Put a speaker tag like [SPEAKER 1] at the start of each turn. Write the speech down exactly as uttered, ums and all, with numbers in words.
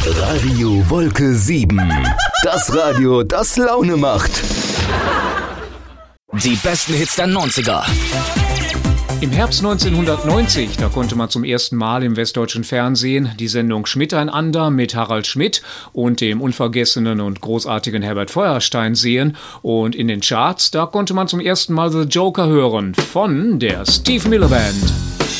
[SPEAKER 1] Radio Wolke sieben. Das Radio, das Laune macht.
[SPEAKER 2] Die besten Hits der neunziger.
[SPEAKER 3] Im Herbst neunzehnhundertneunzig, da konnte man zum ersten Mal im westdeutschen Fernsehen die Sendung Schmiteinander mit Harald Schmidt und dem unvergessenen und großartigen Herbert Feuerstein sehen. Und in den Charts, da konnte man zum ersten Mal The Joker hören von der Steve Miller Band.